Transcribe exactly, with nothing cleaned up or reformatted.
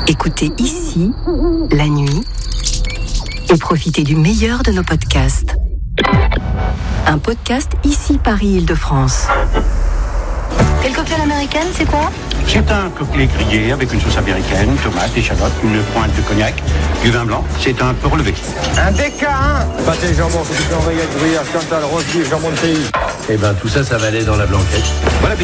Écoutez ici, la nuit, et profitez du meilleur de nos podcasts. Un podcast Ici Paris-Île-de-France. Et le cocktail américaine, c'est quoi? C'est un cocktail grillé avec une sauce américaine, tomates, échalotes, une pointe de cognac, du vin blanc. C'est un peu relevé. Un D K un pâté jambon, c'est du gruyère, gruyère, Chantal, rose beef, jambon de pays. Eh ben tout ça, ça va aller dans la blanquette. Voilà.